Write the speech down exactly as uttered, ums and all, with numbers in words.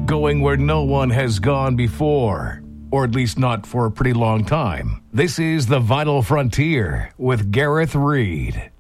going where no one has gone before, or at least not for a pretty long time. This is The Vinyl Frontier with Gareth Reed.